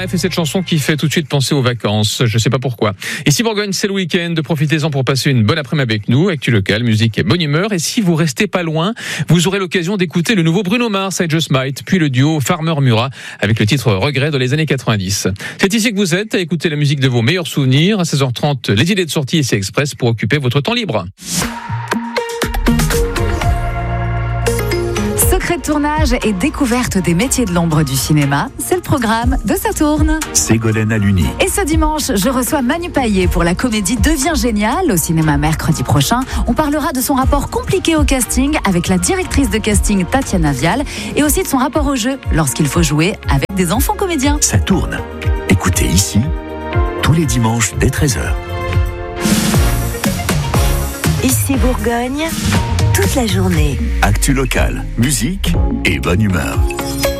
RF et cette chanson qui fait tout de suite penser aux vacances. Je sais pas pourquoi. Ici Bourgogne, c'est le week-end. Profitez-en pour passer une bonne après-midi avec nous. Actu local, musique et bonne humeur. Et si vous restez pas loin, vous aurez l'occasion d'écouter le nouveau Bruno Mars, I Just Might, puis le duo Farmer-Murat avec le titre Regret dans les années 90. C'est ici que vous êtes à écouter la musique de vos meilleurs souvenirs. À 16h30, les idées de sortie ici Express pour occuper votre temps libre. Secret de tournage et découverte des métiers de l'ombre du cinéma, c'est le programme de Ça tourne. Ségolène Aluni. Et ce dimanche, je reçois Manu Payet pour la comédie Deviens génial au cinéma mercredi prochain. On parlera de son rapport compliqué au casting avec la directrice de casting Tatiana Vial et aussi de son rapport au jeu lorsqu'il faut jouer avec des enfants comédiens. Ça tourne. Écoutez ici, tous les dimanches dès 13h. Ici Bourgogne, toute la journée. Actu local, musique et bonne humeur.